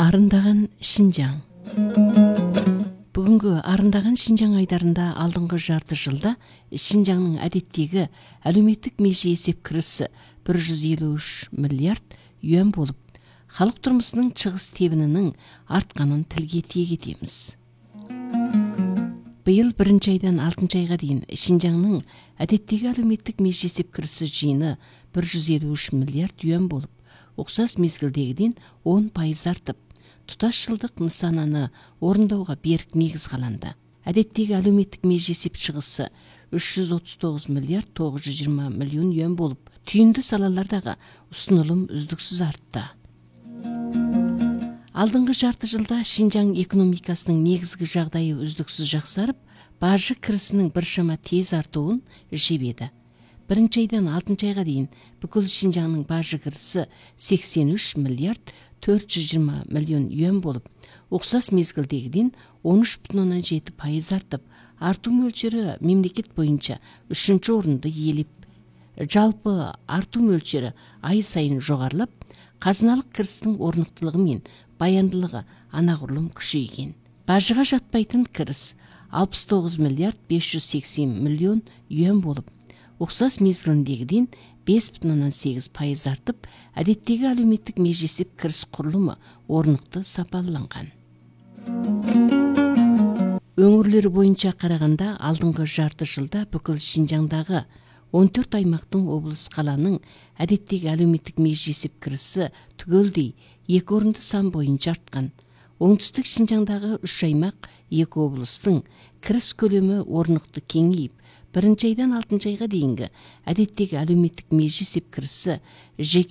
Арындаған Шинжаң. Бүгінгі арындаған Шинжаң айдарында алдыңғы жарты жылда Шинжаңның әдеттегі әлеуметтік меже есеп кірісі 153 миллиард юан болып, халық тұрмысының шығыс тебінінің артқанын тілге тиек етеміз. Биыл 1 айдан 6 айға дейін Шинжаңның әдеттегі әлеуметтік меже есеп кірісі жиыны 153 миллиард юан болып, ұқсас мезгілдегіден 10% артып, тұтас жылдық нысананы орындауға берік негіз қаланды. Әдеттегі әлеуметтік меже есеп шығысы 339 миллиард 920 миллион юан болып, түйінді салалардағы ұсынылым үздіксіз артты. Алдыңғы жарты жылда Шинжаң экономикасының негізгі жағдайы үздіксіз жақсарып, бажы кірісінің біршама тез артуын жебеді. 1 айдан 6 айға дейін бүкіл Шинжаңның бажы кірісі 83 миллиард 420 миллион юан болып, ұқсас мезгілдегіден 13,7% артып, арту мөлшері мемлекет бойынша 3-ші орынды иелеп, жалпы арту мөлшері ай сайын жоғарылап, қазыналық кірістің орнықтылығы мен баяндылығы анағұрлым күшейген. Бажыға жатпайтын кіріс 69 миллиард 580 миллион юан болып, ұқсас мезгіліндегіден 5,8% артып, әдеттегі әлеуметтік меже есеп кіріс құрылымы орнықты сапаланған. Өңірлері бойынша қарағанда алдыңғы жарты жылда бүкіл Шинжаңдағы 14 аймақтың облыс қаланың әдеттегі әлеуметтік меже есеп кірісі түгелдей 2 орынды сан бойынша артқан. Оңтүстік Шинжаңдағы 3 аймақ 2 облыстың кіріс көлемі орнықты кеңейіп, 1 айдан 6 айға дейінгі әдеттегі әлеуметтік меже есеп кірісі жеке